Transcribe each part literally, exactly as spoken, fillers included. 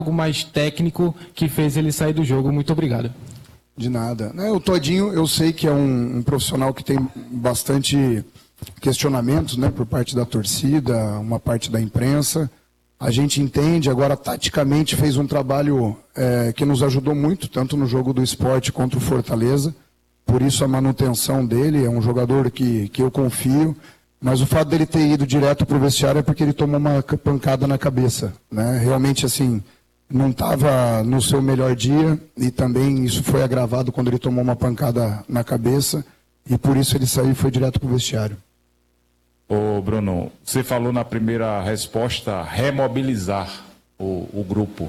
algo mais técnico que fez ele sair do jogo. Muito obrigado. De nada. O Todinho, eu sei que é um, um profissional que tem bastante questionamentos, né, por parte da torcida, uma parte da imprensa. A gente entende, agora taticamente fez um trabalho é, que nos ajudou muito, tanto no jogo do Sport contra o Fortaleza. Por isso a manutenção dele, é um jogador que, que eu confio. Mas o fato dele ter ido direto para o vestiário é porque ele tomou uma pancada na cabeça, né? Realmente, assim, não estava no seu melhor dia e também isso foi agravado quando ele tomou uma pancada na cabeça e por isso ele saiu e foi direto para o vestiário. Ô Bruno, você falou na primeira resposta remobilizar o, o grupo.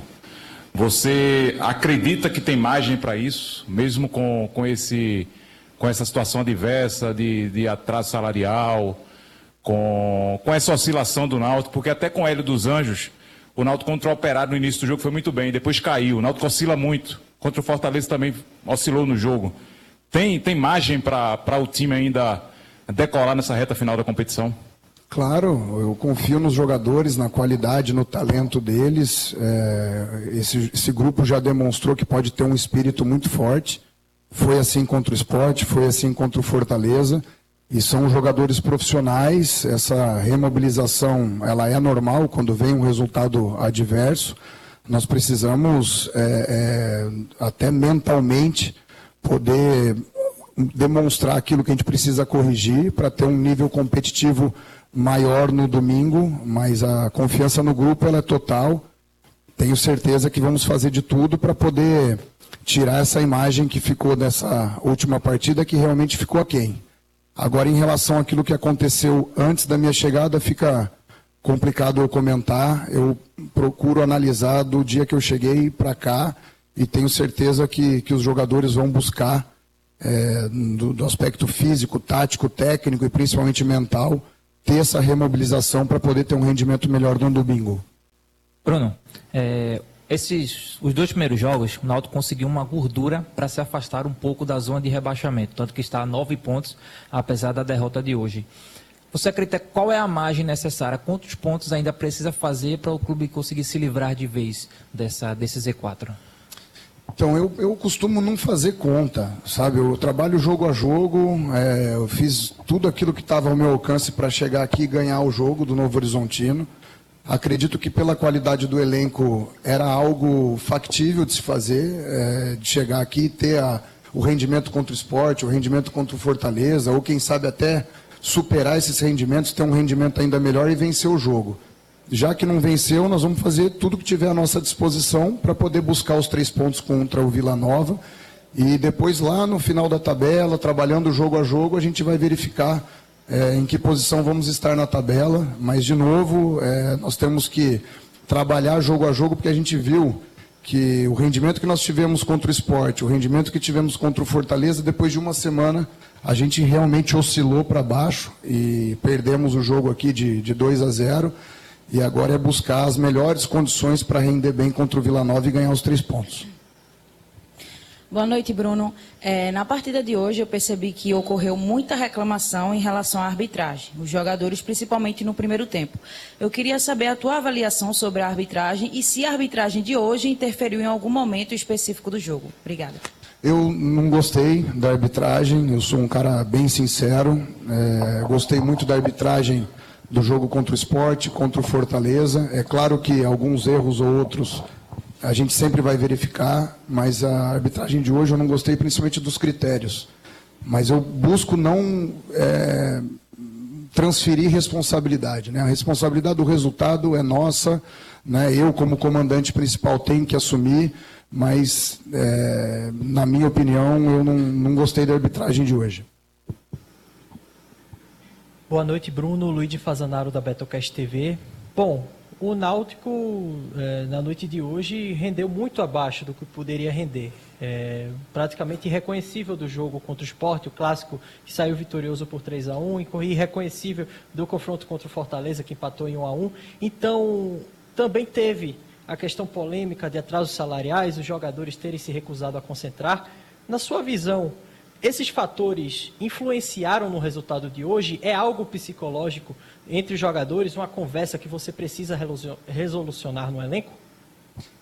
Você acredita que tem margem para isso, mesmo com, com, esse, com essa situação adversa de, de atraso salarial, com, com essa oscilação do Náutico? Porque até com o Hélio dos Anjos, o Náutico contra o Operário no início do jogo foi muito bem, depois caiu. O Náutico oscila muito. Contra o Fortaleza também oscilou no jogo. Tem, tem margem para o time ainda decolar nessa reta final da competição? Claro, eu confio nos jogadores, na qualidade, no talento deles. É, esse, esse grupo já demonstrou que pode ter um espírito muito forte. Foi assim contra o Sport, foi assim contra o Fortaleza. E são jogadores profissionais. Essa remobilização ela é normal quando vem um resultado adverso. Nós precisamos, é, é, até mentalmente, poder demonstrar aquilo que a gente precisa corrigir para ter um nível competitivo maior no domingo, mas a confiança no grupo ela é total. Tenho certeza que vamos fazer de tudo para poder tirar essa imagem que ficou dessa última partida, que realmente ficou aquém. Agora, em relação àquilo que aconteceu antes da minha chegada, fica complicado eu comentar. Eu procuro analisar do dia que eu cheguei para cá e tenho certeza que, que os jogadores vão buscar É, do, do aspecto físico, tático, técnico e principalmente mental, ter essa remobilização para poder ter um rendimento melhor no domingo. Bruno, é, esses, os dois primeiros jogos, o Náutico conseguiu uma gordura para se afastar um pouco da zona de rebaixamento, tanto que está a nove pontos, apesar da derrota de hoje. Você acredita qual é a margem necessária? Quantos pontos ainda precisa fazer para o clube conseguir se livrar de vez dessa, desse Z quatro? Então, eu, eu costumo não fazer conta, sabe? Eu trabalho jogo a jogo, é, eu fiz tudo aquilo que estava ao meu alcance para chegar aqui e ganhar o jogo do Novo Horizontino. Acredito que pela qualidade do elenco era algo factível de se fazer, é, de chegar aqui e ter a, o rendimento contra o Sport, o rendimento contra o Fortaleza, ou quem sabe até superar esses rendimentos, ter um rendimento ainda melhor e vencer o jogo. Já que não venceu, nós vamos fazer tudo que tiver à nossa disposição para poder buscar os três pontos contra o Vila Nova. E depois lá no final da tabela, trabalhando jogo a jogo, a gente vai verificar é, em que posição vamos estar na tabela. Mas, de novo, é, nós temos que trabalhar jogo a jogo, porque a gente viu que o rendimento que nós tivemos contra o Sport, o rendimento que tivemos contra o Fortaleza, depois de uma semana, a gente realmente oscilou para baixo e perdemos o jogo aqui de, de dois a zero. E agora é buscar as melhores condições para render bem contra o Vila Nova e ganhar os três pontos. Boa noite, Bruno. É, na partida de hoje eu percebi que ocorreu muita reclamação em relação à arbitragem, os jogadores principalmente no primeiro tempo. Eu queria saber a tua avaliação sobre a arbitragem e se a arbitragem de hoje interferiu em algum momento específico do jogo. Obrigada. Eu não gostei da arbitragem, eu sou um cara bem sincero, é, gostei muito da arbitragem do jogo contra o Sport, contra o Fortaleza. É claro que alguns erros ou outros a gente sempre vai verificar, mas a arbitragem de hoje eu não gostei principalmente dos critérios. Mas eu busco não é, transferir responsabilidade, né? A responsabilidade do resultado é nossa, né? Eu como comandante principal tenho que assumir, mas é, na minha opinião eu não, não gostei da arbitragem de hoje. Boa noite, Bruno. Luiz Fazanaro, da Betocast T V. Bom, o Náutico, é, na noite de hoje, rendeu muito abaixo do que poderia render. É, praticamente irreconhecível do jogo contra o Sport, o clássico que saiu vitorioso por três a um, e irreconhecível do confronto contra o Fortaleza, que empatou em um a um. Então, também teve a questão polêmica de atrasos salariais, os jogadores terem se recusado a concentrar. Na sua visão, esses fatores influenciaram no resultado de hoje? É algo psicológico entre os jogadores, uma conversa que você precisa resolucionar no elenco?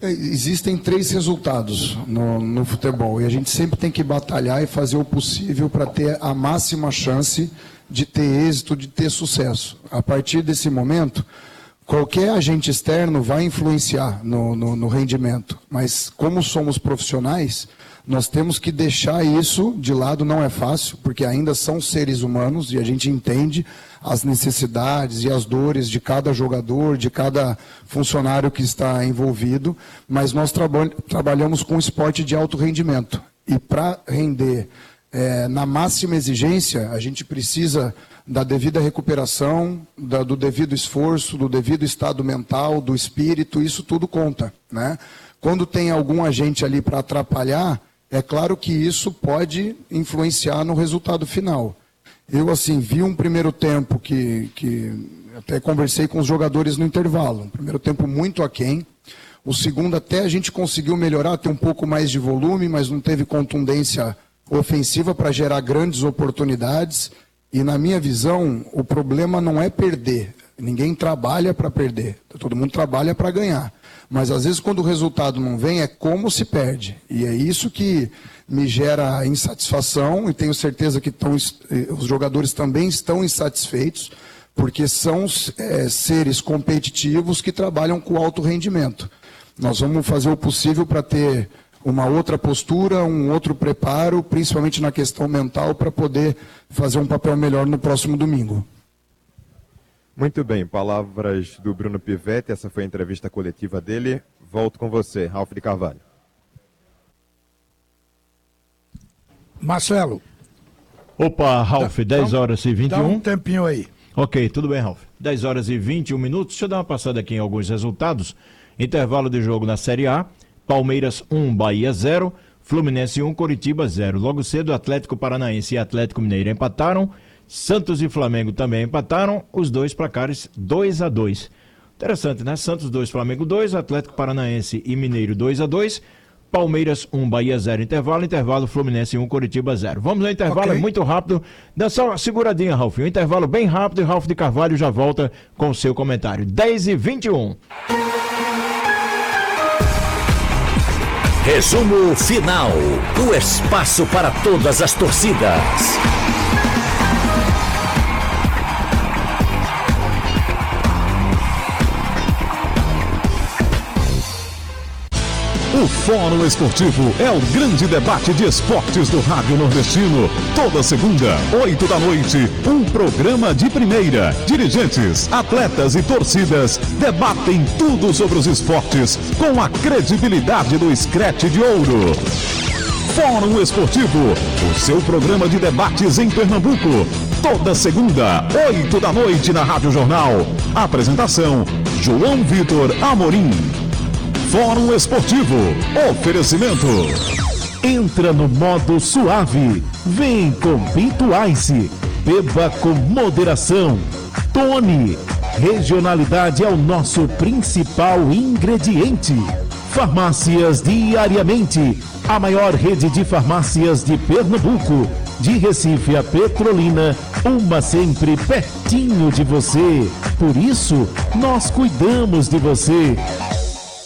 Existem três resultados no, no futebol e a gente sempre tem que batalhar e fazer o possível para ter a máxima chance de ter êxito, de ter sucesso. A partir desse momento, qualquer agente externo vai influenciar no, no, no rendimento, mas como somos profissionais, nós temos que deixar isso de lado. Não é fácil, porque ainda são seres humanos e a gente entende as necessidades e as dores de cada jogador, de cada funcionário que está envolvido, mas nós traba- trabalhamos com esporte de alto rendimento. E para render é, na máxima exigência, a gente precisa da devida recuperação, da, do devido esforço, do devido estado mental, do espírito, isso tudo conta, né? Quando tem algum agente ali para atrapalhar, é claro que isso pode influenciar no resultado final. Eu, assim, vi um primeiro tempo que, que até conversei com os jogadores no intervalo, um primeiro tempo muito aquém. O segundo até a gente conseguiu melhorar, ter um pouco mais de volume, mas não teve contundência ofensiva para gerar grandes oportunidades. E, na minha visão, o problema não é perder. Ninguém trabalha para perder, todo mundo trabalha para ganhar. Mas, às vezes, quando o resultado não vem, é como se perde. E é isso que me gera insatisfação, e tenho certeza que tão, os jogadores também estão insatisfeitos, porque são é, seres competitivos que trabalham com alto rendimento. Nós vamos fazer o possível para ter uma outra postura, um outro preparo, principalmente na questão mental, para poder fazer um papel melhor no próximo domingo. Muito bem, palavras do Bruno Pivetti, essa foi a entrevista coletiva dele. Volto com você, Ralf de Carvalho. Marcelo. Opa, Ralf, dá, dez horas e vinte e um. Dá um tempinho aí. Ok, tudo bem, Ralf. dez horas e vinte e um minutos. Deixa eu dar uma passada aqui em alguns resultados. Intervalo de jogo na Série A. Palmeiras um, Bahia zero. Fluminense um, Coritiba zero. Logo cedo, Atlético Paranaense e Atlético Mineiro empataram. Santos e Flamengo também empataram. Os dois placares dois a dois. Interessante, né? Santos dois, Flamengo dois. Atlético Paranaense e Mineiro dois a dois. Palmeiras um, Bahia zero, intervalo, intervalo, Fluminense um, Coritiba zero. Vamos ao intervalo, okay. É muito rápido. Dá só uma seguradinha, Ralf. Um intervalo bem rápido e Ralf de Carvalho já volta com o seu comentário. dez e vinte e um. Resumo final. O espaço para todas as torcidas. O Fórum Esportivo é o grande debate de esportes do Rádio Nordestino. Toda segunda, oito da noite, um programa de primeira. Dirigentes, atletas e torcidas debatem tudo sobre os esportes com a credibilidade do Scratch de Ouro. Fórum Esportivo, o seu programa de debates em Pernambuco. Toda segunda, oito da noite na Rádio Jornal. Apresentação, João Vitor Amorim. Fórum Esportivo, oferecimento. Entra no modo suave, vem com Pinto Ice, beba com moderação. Tony, regionalidade é o nosso principal ingrediente. Farmácias Diariamente, a maior rede de farmácias de Pernambuco. De Recife a Petrolina, uma sempre pertinho de você. Por isso, nós cuidamos de você.